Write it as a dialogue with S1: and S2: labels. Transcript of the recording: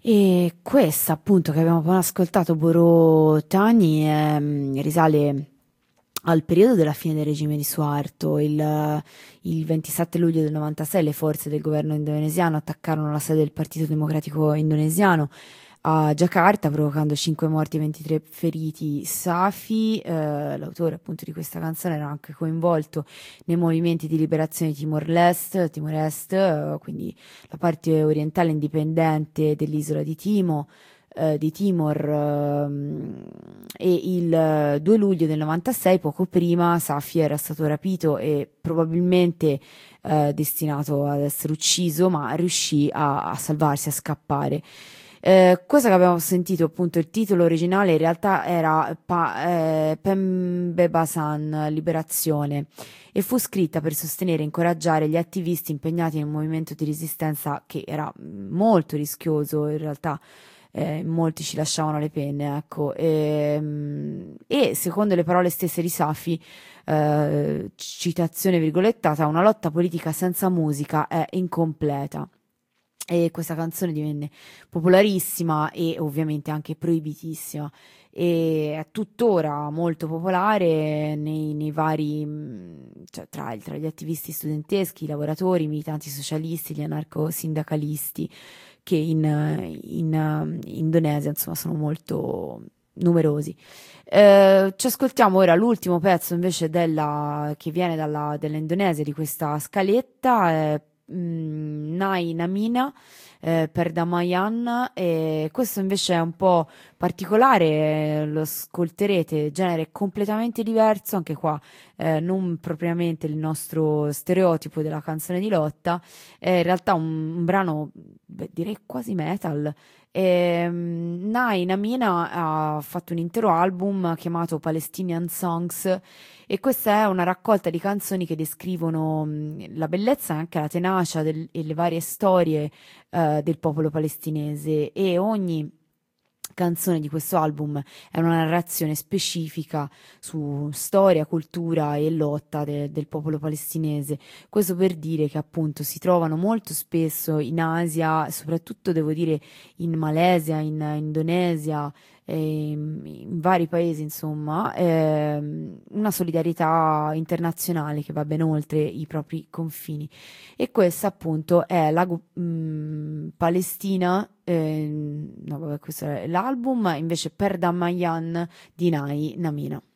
S1: E questa appunto che abbiamo appena ascoltato, Boro Tani, risale al periodo della fine del regime di Suharto. Il 27 luglio del 96 le forze del governo indonesiano attaccarono la sede del Partito Democratico Indonesiano a Giacarta, provocando 5 morti e 23 feriti. Safi, l'autore appunto di questa canzone, era anche coinvolto nei movimenti di liberazione di Timor-Est, quindi la parte orientale indipendente dell'isola di Timor, e il 2 luglio del 96, poco prima, Safi era stato rapito e probabilmente destinato ad essere ucciso, ma riuscì a salvarsi, a scappare. Cosa che abbiamo sentito, appunto, il titolo originale in realtà era Pembebasan, Liberazione, e fu scritta per sostenere e incoraggiare gli attivisti impegnati nel movimento di resistenza, che era molto rischioso in realtà. Molti ci lasciavano le penne, ecco, e secondo le parole stesse di Safi, citazione virgolettata, una lotta politica senza musica è incompleta. E questa canzone divenne popolarissima e ovviamente anche proibitissima, e è tuttora molto popolare nei vari, cioè tra gli attivisti studenteschi, i lavoratori, i militanti socialisti, gli anarco-sindacalisti, che in Indonesia insomma sono molto numerosi. Ci ascoltiamo ora l'ultimo pezzo invece che viene dall'Indonesia, di questa scaletta, Nai Namina, per Damayan, e questo invece è un po' particolare, lo ascolterete, genere completamente diverso, anche qua non propriamente il nostro stereotipo della canzone di lotta, è in realtà un brano, beh, direi quasi metal. Nai Namina ha fatto un intero album chiamato Palestinian Songs, e questa è una raccolta di canzoni che descrivono la bellezza e anche la tenacia e le varie storie del popolo palestinese, e ogni canzone di questo album è una narrazione specifica su storia, cultura e lotta del popolo palestinese. Questo per dire che appunto si trovano molto spesso in Asia, soprattutto devo dire in Malesia, in Indonesia, in vari paesi, insomma, una solidarietà internazionale che va ben oltre i propri confini. E questa appunto è Palestina, no, vabbè, questo è l'album, invece per Damayan di Nai Namina.